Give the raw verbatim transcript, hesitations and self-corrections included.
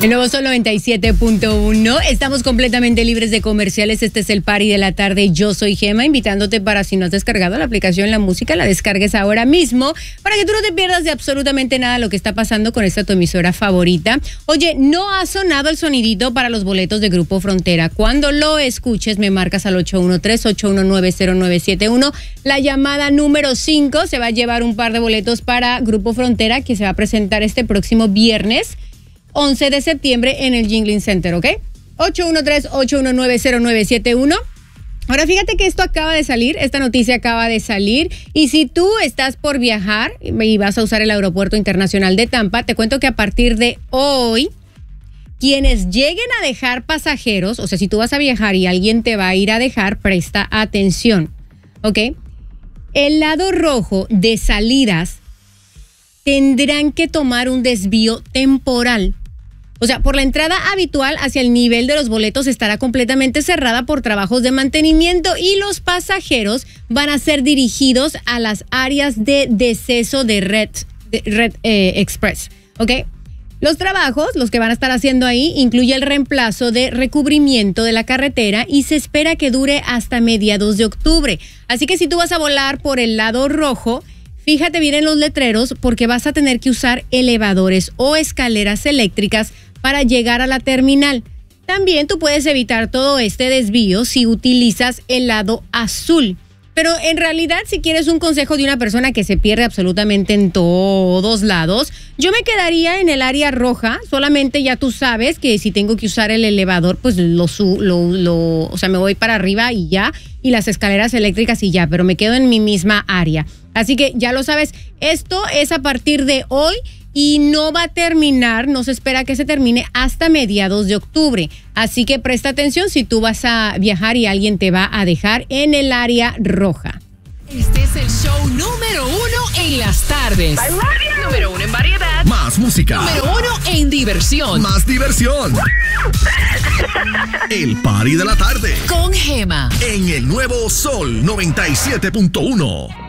El nuevo Sol noventa y siete punto uno. Estamos completamente libres de comerciales. Este es el Party de la tarde. Yo soy Gema, invitándote para, si no has descargado la aplicación La Música, la descargues ahora mismo para que tú no te pierdas de absolutamente nada lo que está pasando con esta tu emisora favorita. Oye, no ha sonado el sonidito para los boletos de Grupo Frontera. Cuando lo escuches, me marcas al ocho uno tres, ocho uno nueve, cero nueve siete uno. La llamada número cinco se va a llevar un par de boletos para Grupo Frontera, que se va a presentar este próximo viernes once de septiembre en el Jingling Center, ¿ok? ocho uno tres, ocho uno nueve, cero nueve siete uno. Ahora fíjate que esto acaba de salir, esta noticia acaba de salir, y si tú estás por viajar y vas a usar el Aeropuerto Internacional de Tampa, te cuento que a partir de hoy, quienes lleguen a dejar pasajeros, o sea, si tú vas a viajar y alguien te va a ir a dejar, presta atención, ¿ok? El lado rojo de salidas tendrán que tomar un desvío temporal. O sea, por la entrada habitual hacia el nivel de los boletos estará completamente cerrada por trabajos de mantenimiento y los pasajeros van a ser dirigidos a las áreas de deceso de Red, de Red eh, Express, ¿ok? Los trabajos, los que van a estar haciendo ahí, incluye el reemplazo de recubrimiento de la carretera y se espera que dure hasta mediados de octubre. Así que si tú vas a volar por el lado rojo, fíjate bien en los letreros porque vas a tener que usar elevadores o escaleras eléctricas para llegar a la terminal. También tú puedes evitar todo este desvío si utilizas el lado azul. Pero en realidad, si quieres un consejo de una persona que se pierde absolutamente en todos lados, yo me quedaría en el área roja. Solamente ya tú sabes que si tengo que usar el elevador, pues lo, lo, lo, o sea, me voy para arriba y ya, y las escaleras eléctricas y ya, pero me quedo en mi misma área. Así que ya lo sabes, esto es a partir de hoy y no va a terminar, no se espera que se termine hasta mediados de octubre. Así que presta atención si tú vas a viajar y alguien te va a dejar en el área roja. Este es el show número uno en las tardes. Número uno en variedad. Más música. Número uno en diversión. Más diversión. El Party de la tarde. Con Gema. En el nuevo Sol noventa y siete punto uno.